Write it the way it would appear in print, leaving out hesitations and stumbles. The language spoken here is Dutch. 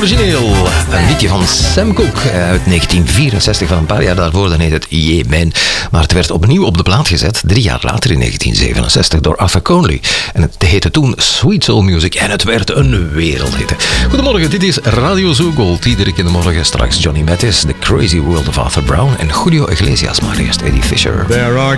Origineel. Een liedje van Sam Cooke uit 1964, van een paar jaar daarvoor. Dan heet het Yeah Man. Maar het werd opnieuw op de plaat gezet, 3 jaar later in 1967, door Arthur Conley. En het heette toen Sweet Soul Music en het werd een wereldhit. Goedemorgen, dit is Radio Zoo Gold. Iedere keer de morgen straks Johnny Mathis, The Crazy World of Arthur Brown en Julio Iglesias. Maar eerst Eddie Fisher. There are